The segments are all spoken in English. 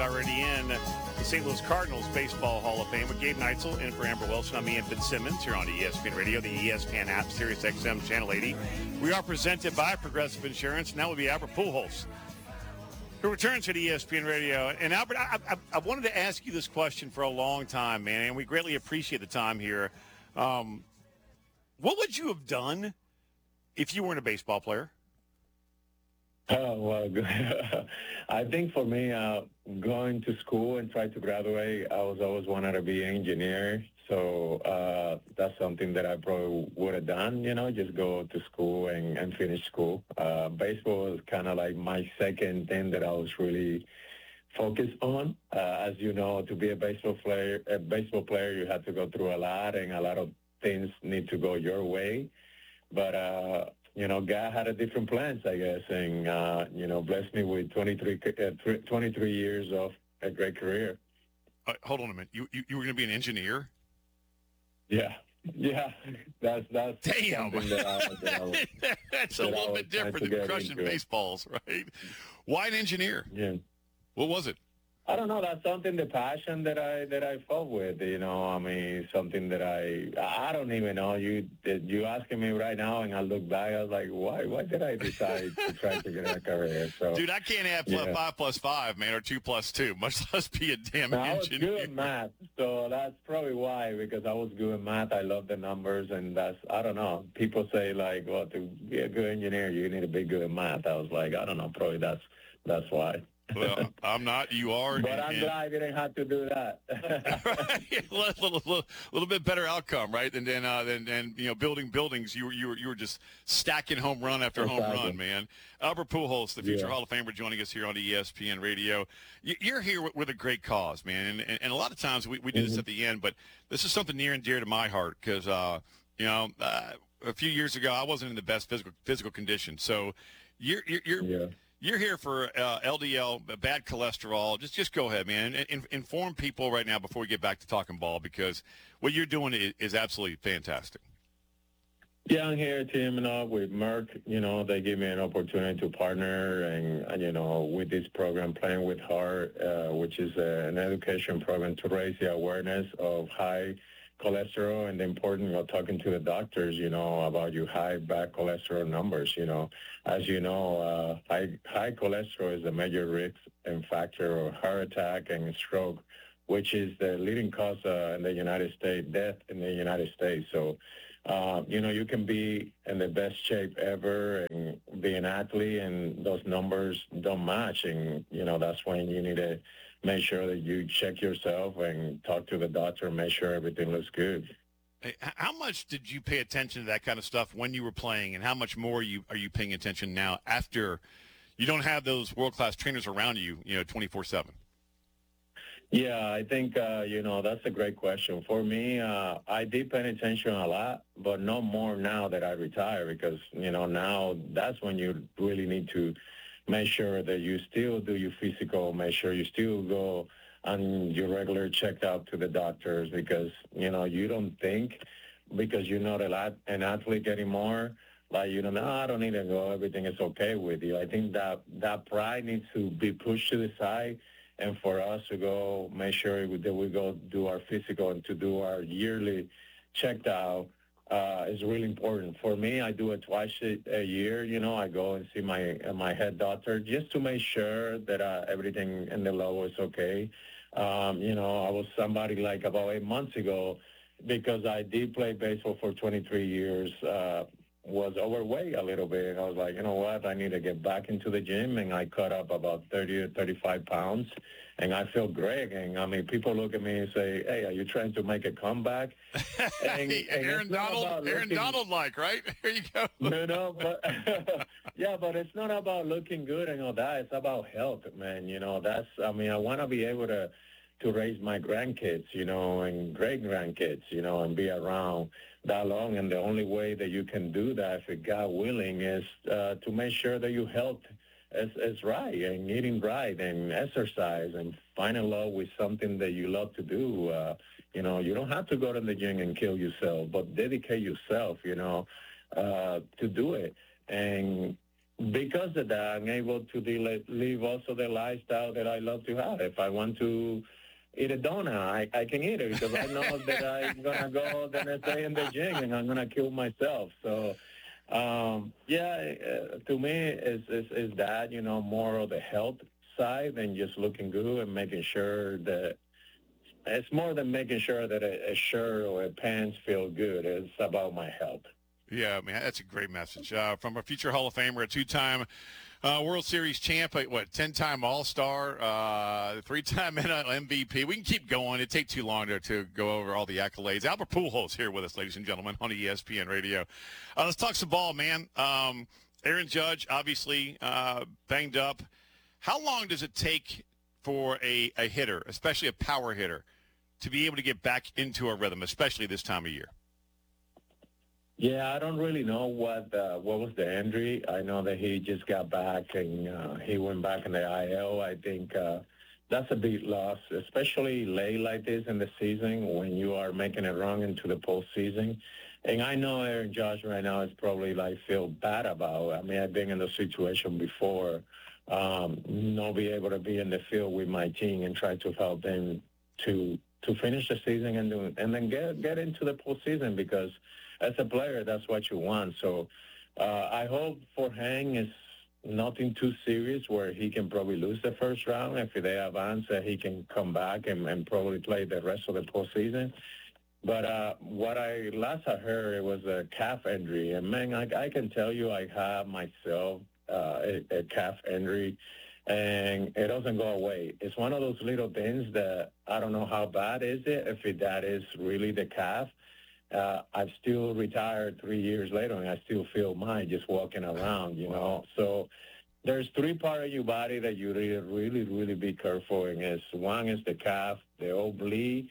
already in the St. Louis Cardinals Baseball Hall of Fame with Gabe Neitzel in for Amber Wilson. I'm Ian Fitzsimmons here on ESPN Radio, the ESPN app, Sirius XM Channel 80. We are presented by Progressive Insurance. Now will be Albert Pujols, who returns to the ESPN Radio. And Albert, I wanted to ask you this question for a long time, man, and we greatly appreciate the time here. What would you have done if you weren't a baseball player? Oh, well, I think for me, going to school and try to graduate, I was always wanted to be an engineer. So that's something that I probably would have done, just go to school and finish school. Baseball was kind of like my second thing that I was really focused on. As you know, to be a baseball player, you have to go through a lot, and a lot of things need to go your way. But God had a different plans, I guess, and, blessed me with 23 years of a great career. Hold on a minute. You were going to be an engineer? Yeah. That's damn. That That's a little bit different than crushing baseballs, right? Why an engineer? Yeah. What was it? I don't know. That's something, the passion that I fought with, something that I don't even know. You asking me right now, and I look back, I was like, why did I decide to try to get a career? So, dude, I can't add 5 plus 5, man, or 2 plus 2, much less be a damn engineer. I was good at math, so that's probably why, because I was good at math. I love the numbers, and I don't know. People say, like, well, to be a good engineer, you need to be good at math. I was like, I don't know, probably that's why. Well, I'm not. You are. But I'm glad I didn't have to do that. Right. A little bit better outcome, right? And then building buildings. You were just stacking home run after home run, man. Albert Pujols, the future Hall of Famer, joining us here on ESPN Radio. You're here with a great cause, man. And a lot of times we do this at the end, but this is something near and dear to my heart because a few years ago I wasn't in the best physical condition. So You're here for LDL, bad cholesterol. Just go ahead, man. Inform people right now before we get back to talking ball, because what you're doing is absolutely fantastic. Yeah, I'm here teaming up with Merck. They give me an opportunity to partner and with this program, Playing with Heart, which is an education program to raise the awareness of high cholesterol and the importance of talking to the doctors, about your high bad cholesterol numbers. As you know, high cholesterol is a major risk and factor of heart attack and stroke, which is the leading cause in the United States, death in the United States. So, you can be in the best shape ever and be an athlete, and those numbers don't match. And, that's when you need to make sure that you check yourself and talk to the doctor and make sure everything looks good. Hey, how much did you pay attention to that kind of stuff when you were playing, and how much more are you paying attention now after you don't have those world-class trainers around you, 24/7? Yeah, I think, that's a great question. For me, I did pay attention a lot, but no more now that I retire, because, now that's when you really need to make sure that you still do your physical, make sure you still go on your regular checkup to the doctors, because, you don't think, because you're not an athlete anymore, like, no, I don't need to go, everything is okay with you. I think that pride needs to be pushed to the side, and for us to go make sure that we go do our physical and to do our yearly checkout is really important. For me, I do it twice a year. I go and see my head doctor just to make sure that everything in the low is okay. I was somebody like about 8 months ago, because I did play baseball for 23 years, was overweight a little bit. I was like, you know what, I need to get back into the gym, and I cut up about 30 or 35 pounds, and I feel great. And, people look at me and say, hey, are you trying to make a comeback? And Aaron Donald, like, right? There you go. But but it's not about looking good and all that. It's about health, man. I want to be able to raise my grandkids, and great-grandkids, and be around that long. And the only way that you can do that, if God willing, is to make sure that your health is right, and eating right, and exercise, and finding love with something that you love to do. You don't have to go to the gym and kill yourself, but dedicate yourself, to do it. And because of that, I'm able to live also the lifestyle that I love to have. If I want to eat a donut, I can eat it because I know that I'm going to go the next day in the gym and I'm going to kill myself. So, to me, is that, more of the health side than just looking good and making sure that it's more than making sure that a shirt or a pants feel good. It's about my health. Yeah, man, that's a great message from a future Hall of Famer, a two-time World Series champ, 10-time All-Star, 3-time NL MVP. We can keep going. It'd take too long to go over all the accolades. Albert Pujols here with us, ladies and gentlemen, on ESPN Radio. Let's talk some ball, man. Aaron Judge, obviously banged up. How long does it take for a hitter, especially a power hitter, to be able to get back into a rhythm, especially this time of year? Yeah, I don't really know what was the injury. I know that he just got back and he went back in the IL. I think that's a big loss, especially late like this in the season when you are making a run into the postseason. And I know Aaron Judge right now is probably feel bad about. I mean, I've been in the situation before, not be able to be in the field with my team and try to help them to finish the season and then get into the postseason because as a player, that's what you want. So I hope for Hank it's nothing too serious where he can probably lose the first round. If they advance, he can come back and probably play the rest of the postseason. But what I heard, it was a calf injury. And, man, I can tell you I have myself a calf injury, and it doesn't go away. It's one of those little things that I don't know how bad is it, if that is really the calf. I've still retired 3 years later, and I still feel mine just walking around, So there's three parts of your body that you really, really be careful in. One is the calf, the oblique,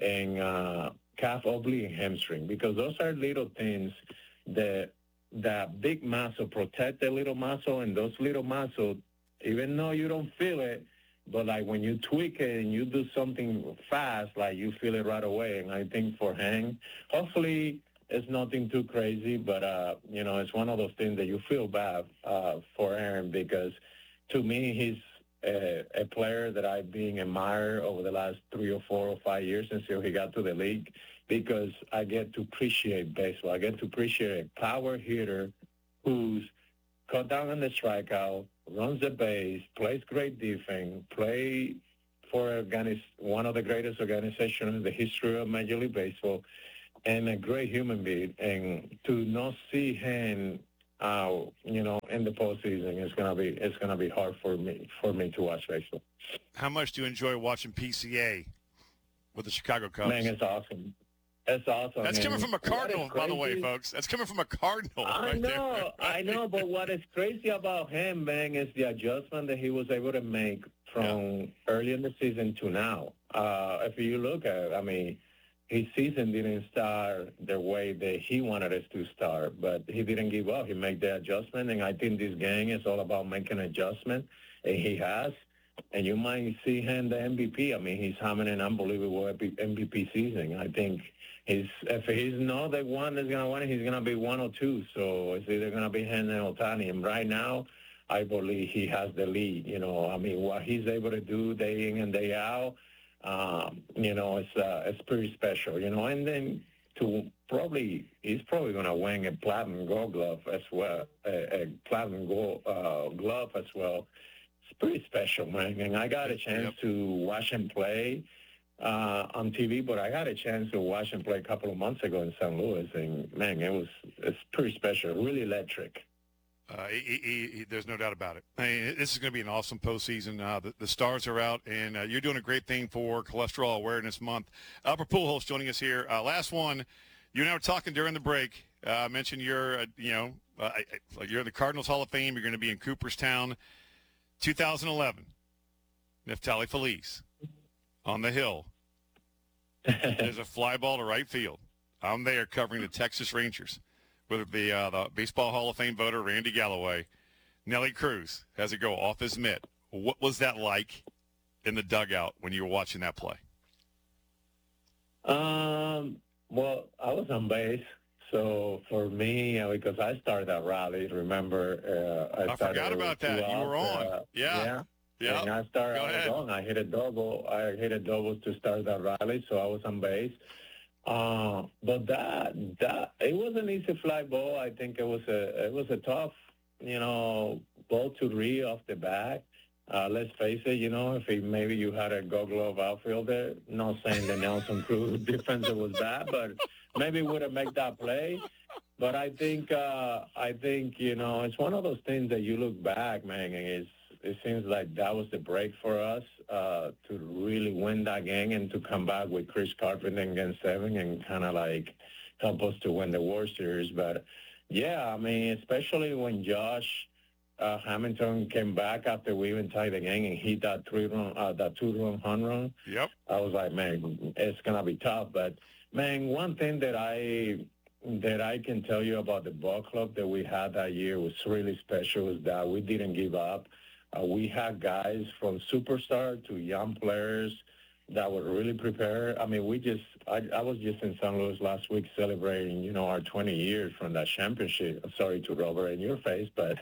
and calf oblique and hamstring, because those are little things that big muscle protect the little muscle, and those little muscles, even though you don't feel it, but when you tweak it and you do something fast, you feel it right away. And I think for Hank, hopefully it's nothing too crazy, but, it's one of those things that you feel bad for Aaron because to me, he's a player that I've been admired over the last 3 or 4 or 5 years until he got to the league because I get to appreciate baseball. I get to appreciate a power hitter who's cut down on the strikeout, runs the base, plays great defense, play for one of the greatest organizations in the history of Major League Baseball, and a great human being. And to not see him, in the postseason, it's gonna be hard for me to watch baseball. How much do you enjoy watching PCA with the Chicago Cubs? Man, it's awesome. That's awesome. That's coming from a Cardinal, by the way, folks. That's coming from a Cardinal. I know, but what is crazy about him, man, is the adjustment that he was able to make from early in the season to now. If you look at it, his season didn't start the way that he wanted it to start, but he didn't give up. He made the adjustment, and I think this game is all about making adjustment, and he has. And you might see him the MVP. He's having an unbelievable MVP season. I think if he's not the one that's going to win it, he's going to be one or two. So it's either going to be him and Ohtani. And right now, I believe he has the lead. What he's able to do day in and day out, it's pretty special. And then he's probably going to win a platinum gold glove as well, a platinum gold glove as well. It's pretty special, man. And I got a chance to watch him play on TV, but I got a chance to watch him play a couple of months ago in St. Louis, and, man, it's pretty special, really electric. There's no doubt about it. This is going to be an awesome postseason. The stars are out, and you're doing a great thing for Cholesterol Awareness Month. Albert Pujols joining us here. Last one, you and I were talking during the break. I mentioned you're in the Cardinals Hall of Fame. You're going to be in Cooperstown. 2011, Neftali Feliz on the hill. There's a fly ball to right field. I'm there covering the Texas Rangers with the Baseball Hall of Fame voter, Randy Galloway. Nelly Cruz has it go off his mitt. What was that like in the dugout when you were watching that play? Well, I was on base, So for me, because I started that rally, remember, I forgot about that. You were on. Yeah. Yeah. And I Go ahead. was on. I hit a double. I hit a double to start that rally, so I was on base. But that it was an easy fly ball. I think it was a tough, ball to read off the bat. Let's face it, if maybe you had a Gold Glove outfielder, not saying the Nelson Cruz defense was bad, but maybe would have made that play. But I think it's one of those things that you look back, man, and it seems like that was the break for us to really win that game and to come back with Chris Carpenter in Game 7 and kind of like help us to win the World Series. But yeah, I mean, especially when Josh Hamilton came back after we even tied the game and hit that two-run home run. Yep. I was like, man, it's gonna be tough. But man, one thing that I can tell you about the ball club that we had that year was really special is that we didn't give up. We had guys from superstar to young players that were really prepared. I mean, I was just in St. Louis last week celebrating, our 20 years from that championship. Sorry to rub it in your face, but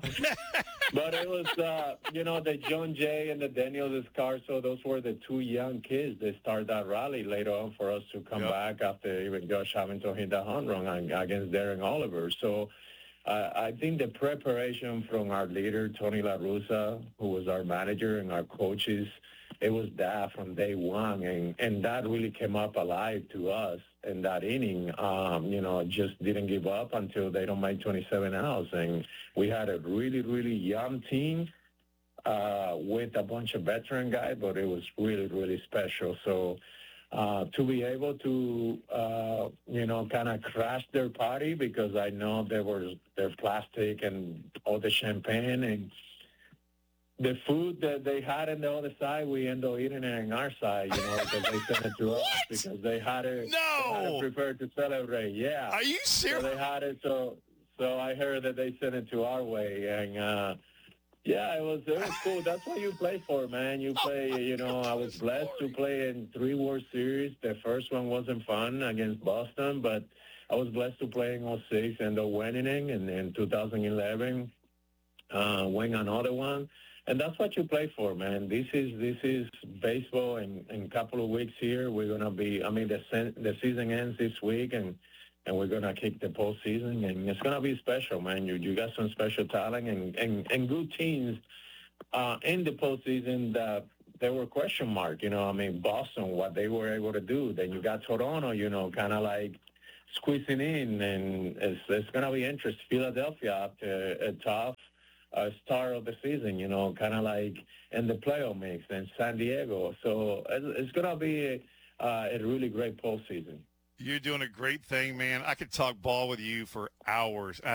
but it was, the John Jay and the Daniel Descarso, those were the two young kids that started that rally later on for us to come back after even Josh Hamilton hit that home run against Darren Oliver. So I think the preparation from our leader, Tony La Russa, who was our manager, and our coaches, it was that from day one. And that really came up alive to us in that inning. Just didn't give up until they don't make 27 outs. And we had a really, really young team with a bunch of veteran guys, but it was really, really special. So to be able to, kind of crash their party, because I know their plastic and all the champagne and the food that they had on the other side, we ended up eating it on our side, because they sent it to us because they had it prepared to celebrate. Yeah. Are you serious? So they had it. So I heard that they sent it to our way, and yeah, it was cool. That's what you play for, man. You play, I was blessed to play in 3 World Series. The first one wasn't fun against Boston, but I was blessed to play in 06 and winning, and in 2011, win another one. And that's what you play for, man. This is baseball. In a couple of weeks here, we're going to be, the season ends this week, and we're going to kick the postseason, and it's going to be special, man. You got some special talent and good teams in the postseason that there were question mark. Boston, what they were able to do. Then you got Toronto, kind of like squeezing in, and it's going to be interesting. Philadelphia after a tough start of the season, kind of like in the playoff mix, and San Diego. So it's going to be a really great postseason. You're doing a great thing, man. I could talk ball with you for hours.